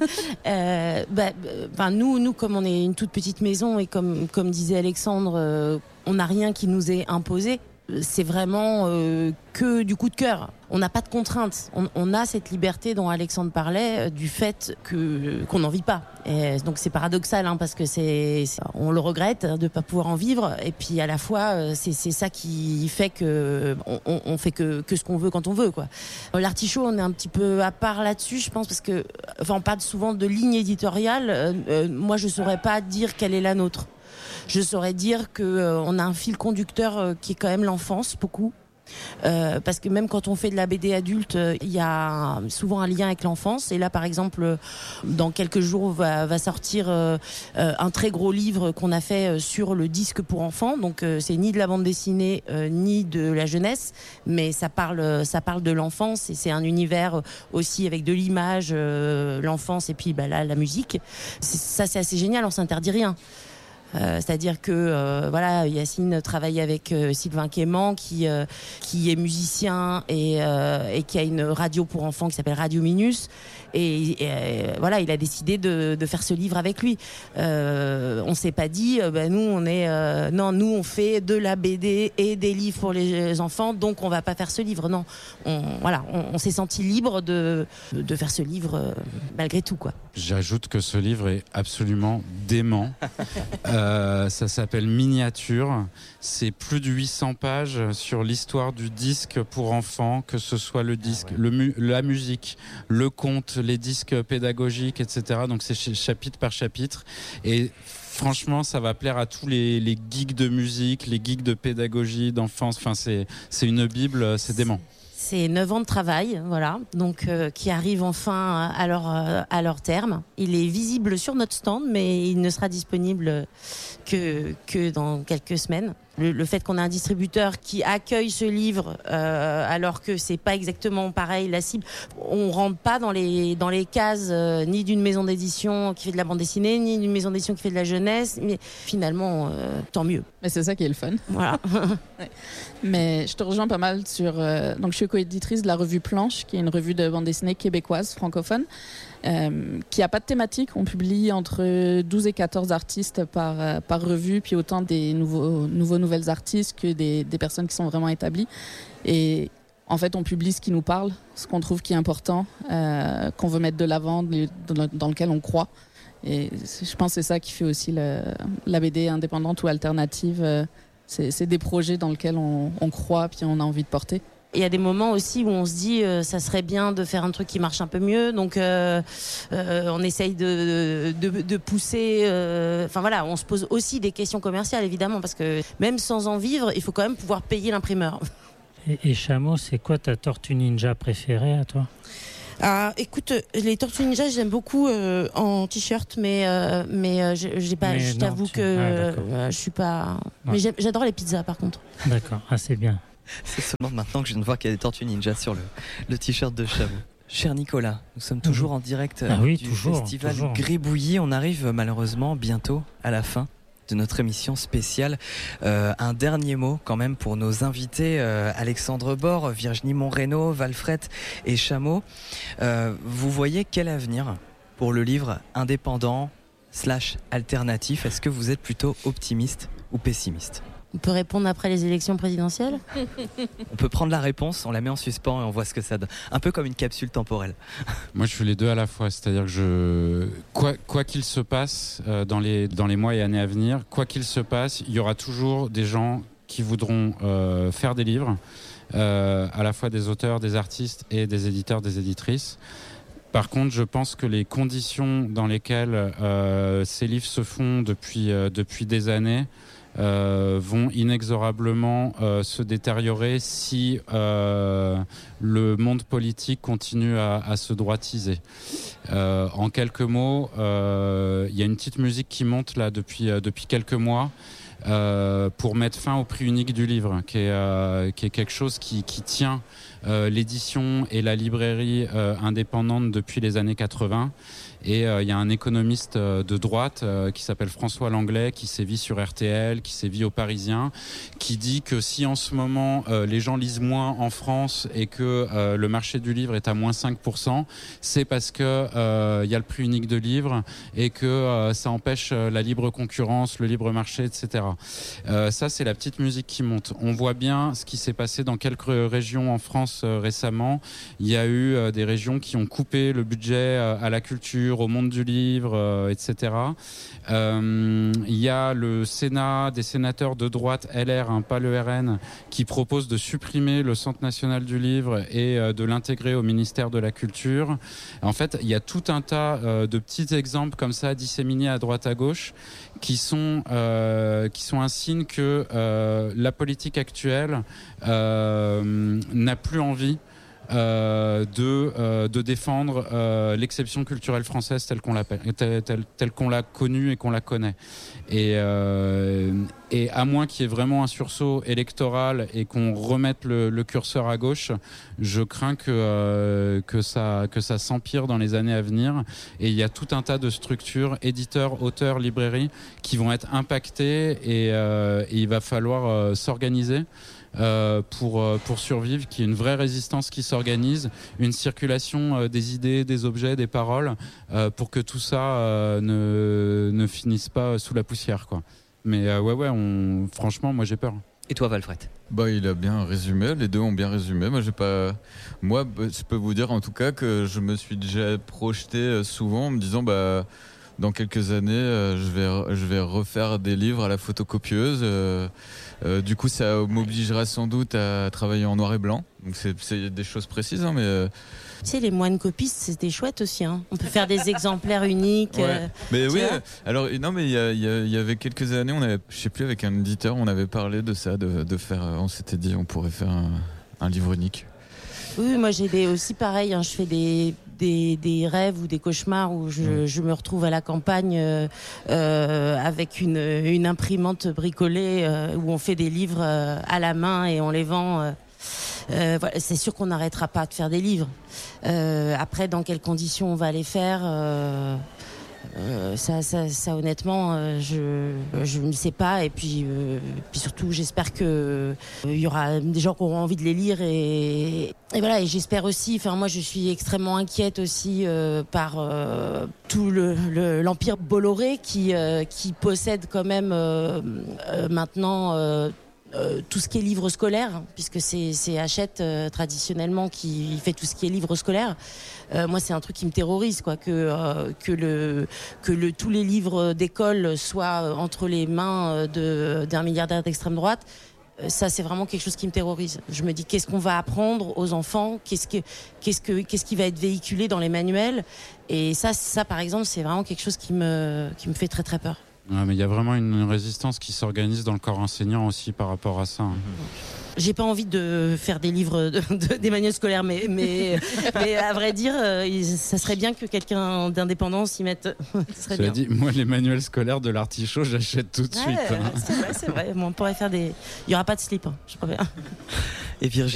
Nous, comme on est une toute petite maison et comme disait Alexandre, on n'a rien qui nous est imposé. C'est vraiment que du coup de cœur. On n'a pas de contraintes. On a cette liberté dont Alexandre parlait du fait qu'on n'en vit pas. Et donc c'est paradoxal parce que on le regrette de ne pas pouvoir en vivre. Et puis à la fois c'est ça qui fait que on fait que ce qu'on veut quand on veut quoi. L'Artichaut, on est un petit peu à part là-dessus, je pense, parce que on parle souvent de ligne éditoriale. Moi je saurais pas dire quelle est la nôtre. Je saurais dire qu'on a un fil conducteur qui est quand même l'enfance, beaucoup. Parce que même quand on fait de la BD adulte, il y a souvent un lien avec l'enfance. Et là, par exemple, dans quelques jours, va sortir un très gros livre qu'on a fait sur le disque pour enfants. Donc, c'est ni de la bande dessinée, ni de la jeunesse, mais ça parle de l'enfance. Et c'est un univers aussi avec de l'image, l'enfance et puis là, la musique. Ça, c'est assez génial, on s'interdit rien. C'est-à-dire que Yacine travaille avec Sylvain Quément qui est musicien et qui a une radio pour enfants qui s'appelle Radio Minus et il a décidé de faire ce livre avec lui. On s'est pas dit nous on fait de la BD et des livres pour les enfants donc on va pas faire ce livre. Non, on s'est senti libre de faire ce livre malgré tout quoi. J'ajoute que ce livre est absolument dément. Ça s'appelle Miniature. C'est plus de 800 pages sur l'histoire du disque pour enfants, que ce soit le disque, la musique, le conte, les disques pédagogiques, etc. Donc c'est chapitre par chapitre. Et franchement, ça va plaire à tous les geeks de musique, les geeks de pédagogie, d'enfance. Enfin, c'est une bible, c'est dément. C'est 9 ans de travail, donc qui arrive enfin à leur terme. Il est visible sur notre stand, mais il ne sera disponible que dans quelques semaines. Le fait qu'on ait un distributeur qui accueille ce livre, alors que c'est pas exactement pareil la cible, on rentre pas dans les cases ni d'une maison d'édition qui fait de la bande dessinée, ni d'une maison d'édition qui fait de la jeunesse. Mais finalement, tant mieux. Mais c'est ça qui est le fun. Voilà. Ouais. Mais je te rejoins pas mal sur. Donc je suis coéditrice de la revue Planche, qui est une revue de bande dessinée québécoise francophone. Qui n'a pas de thématique. On publie entre 12 et 14 artistes par revue, puis autant des nouvelles artistes que des personnes qui sont vraiment établies. Et en fait, on publie ce qui nous parle, ce qu'on trouve qui est important, qu'on veut mettre de l'avant, dans lequel on croit. Et je pense que c'est ça qui fait aussi la BD indépendante ou alternative. C'est des projets dans lesquels on croit, puis on a envie de porter. Il y a des moments aussi où on se dit ça serait bien de faire un truc qui marche un peu mieux, donc on essaye de pousser. On se pose aussi des questions commerciales évidemment, parce que même sans en vivre, il faut quand même pouvoir payer l'imprimeur. Et Chameau, c'est quoi ta tortue ninja préférée à toi ? Écoute, les Tortues Ninja, j'aime beaucoup en t-shirt, mais j'ai pas. Je t'avoue que je suis pas. Ouais. Mais j'adore les pizzas par contre. D'accord, c'est bien. C'est seulement maintenant que je viens de voir qu'il y a des Tortues Ninja sur le t-shirt de Chameau. Cher Nicolas, nous sommes toujours en direct du festival Gribouillis. On arrive malheureusement bientôt à la fin de notre émission spéciale. Un dernier mot quand même pour nos invités, Alexandre Bord, Virginie Monreno, Valfret et Chameau. Vous voyez quel avenir pour le livre indépendant / alternatif ? Est-ce que vous êtes plutôt optimiste ou pessimiste ? On peut répondre après les élections présidentielles ? On peut prendre la réponse, on la met en suspens et on voit ce que ça donne. Un peu comme une capsule temporelle. Moi, je fais les deux à la fois. C'est-à-dire que quoi qu'il se passe dans les mois et années à venir, quoi qu'il se passe, il y aura toujours des gens qui voudront faire des livres, à la fois des auteurs, des artistes et des éditeurs, des éditrices. Par contre, je pense que les conditions dans lesquelles ces livres se font depuis des années vont inexorablement se détériorer si le monde politique continue à se droitiser. En quelques mots, il y a une petite musique qui monte là depuis quelques mois. pour mettre fin au prix unique du livre, qui est quelque chose qui tient l'édition et la librairie indépendante depuis les années 80. Et il y a un économiste de droite qui s'appelle François Langlais, qui sévit sur RTL, qui sévit au Parisien, qui dit que si en ce moment les gens lisent moins en France et que le marché du livre est à moins 5%, c'est parce que il y a le prix unique de livre et que ça empêche la libre concurrence, le libre marché, etc. Ça, c'est la petite musique qui monte. On voit bien ce qui s'est passé dans quelques régions en France récemment. Il y a eu des régions qui ont coupé le budget à la culture, au monde du livre, etc. Il y a le Sénat, des sénateurs de droite LR, pas le RN, qui propose de supprimer le Centre national du livre et de l'intégrer au ministère de la Culture. En fait, il y a tout un tas de petits exemples comme ça disséminés à droite à gauche qui sont un signe que la politique actuelle n'a plus envie de défendre l'exception culturelle française telle qu'on l'a connue et qu'on la connaît. Et à moins qu'il y ait vraiment un sursaut électoral et qu'on remette le curseur à gauche, je crains que ça s'empire dans les années à venir. Et il y a tout un tas de structures, éditeurs, auteurs, librairies, qui vont être impactées et il va falloir s'organiser pour survivre, qu'il y ait une vraie résistance qui s'organise, une circulation des idées, des objets, des paroles, pour que tout ça ne finisse pas sous la poussière, quoi. Mais franchement, moi j'ai peur. Et toi, Valfred ? Il a bien résumé, les deux ont bien résumé. Moi, je peux vous dire en tout cas que je me suis déjà projeté souvent en me disant dans quelques années, je vais refaire des livres à la photocopieuse. Du coup, ça m'obligera sans doute à travailler en noir et blanc. Donc, c'est des choses précises, hein, mais. Tu sais, les moines copistes, c'était chouette aussi. Hein. On peut faire des exemplaires uniques. Ouais. Mais oui. Alors, non, mais il y avait quelques années, je sais plus, avec un éditeur, on avait parlé de ça, de faire. On s'était dit, on pourrait faire un livre unique. Oui, moi j'ai aussi pareil. Hein, je fais des rêves ou des cauchemars où je me retrouve à la campagne avec une imprimante bricolée où on fait des livres à la main et on les vend. Voilà, c'est sûr qu'on n'arrêtera pas de faire des livres. Après, dans quelles conditions on va les faire ça honnêtement, je ne sais pas. Et puis surtout, j'espère que il y aura des gens qui auront envie de les lire et voilà. Et j'espère aussi. Enfin, moi, je suis extrêmement inquiète aussi par tout l'empire Bolloré qui possède quand même maintenant. Tout ce qui est livre scolaire, puisque c'est Hachette traditionnellement qui fait tout ce qui est livre scolaire. Moi, c'est un truc qui me terrorise, quoi, que tous les livres d'école soient entre les mains d'un milliardaire d'extrême droite. Ça, c'est vraiment quelque chose qui me terrorise. Je me dis, qu'est-ce qu'on va apprendre aux enfants ? Qu'est-ce qui va être véhiculé dans les manuels ? Et ça, par exemple, c'est vraiment quelque chose qui me fait très très peur. Ouais, mais il y a vraiment une résistance qui s'organise dans le corps enseignant aussi par rapport à ça. J'ai pas envie de faire des livres, des manuels scolaires, mais à vrai dire, ça serait bien que quelqu'un d'indépendant s'y mette. Cela dit, moi, les manuels scolaires de l'Artichaut, j'achète tout de suite. C'est vrai. Bon, on pourrait faire il y aura pas de slip, hein, je préviens. Et Virginie.